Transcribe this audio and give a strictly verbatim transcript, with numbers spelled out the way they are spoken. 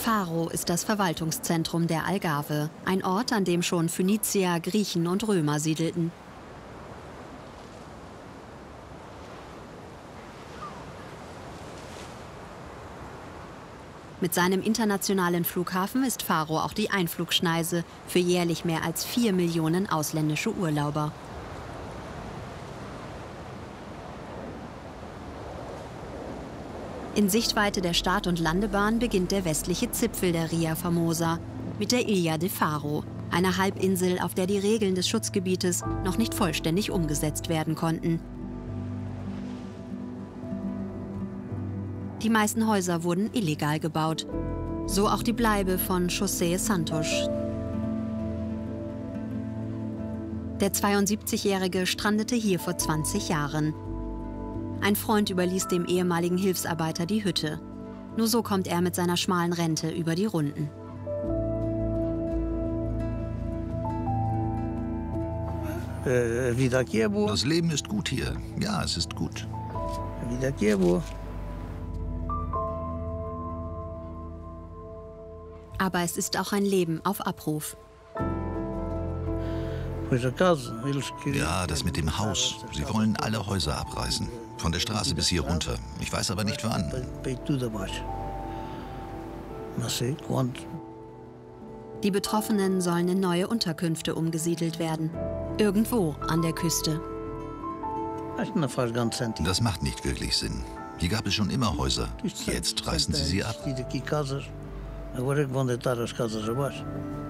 Faro ist das Verwaltungszentrum der Algarve, ein Ort, an dem schon Phönizier, Griechen und Römer siedelten. Mit seinem internationalen Flughafen ist Faro auch die Einflugschneise für jährlich mehr als vier Millionen ausländische Urlauber. In Sichtweite der Start- und Landebahn beginnt der westliche Zipfel der Ria Formosa mit der Ilha de Faro, einer Halbinsel, auf der die Regeln des Schutzgebietes noch nicht vollständig umgesetzt werden konnten. Die meisten Häuser wurden illegal gebaut, so auch die Bleibe von José Santos. Der zweiundsiebzigjährige strandete hier vor zwanzig Jahren. Ein Freund überließ dem ehemaligen Hilfsarbeiter die Hütte. Nur so kommt er mit seiner schmalen Rente über die Runden. Das Leben ist gut hier. Ja, es ist gut. Aber es ist auch ein Leben auf Abruf. Ja, das mit dem Haus. Sie wollen alle Häuser abreißen. Von der Straße bis hier runter. Ich weiß aber nicht wann. Die Betroffenen sollen in neue Unterkünfte umgesiedelt werden. Irgendwo an der Küste. Das macht nicht wirklich Sinn. Hier gab es schon immer Häuser. Jetzt reißen sie sie ab. Agora é que vão deitar as casas abaixo.